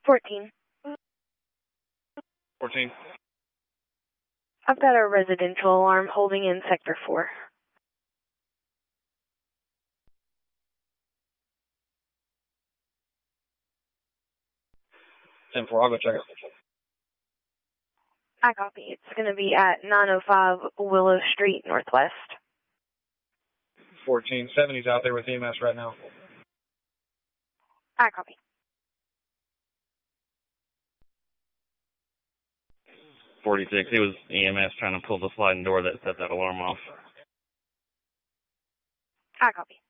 14. 14. I've got a residential alarm holding in Sector 4. 10-4, I'll go check it. I copy. It's going to be at 905 Willow Street Northwest. 1470's out there with EMS right now. I copy. 46, it was EMS trying to pull the sliding door that set that alarm off. I copy.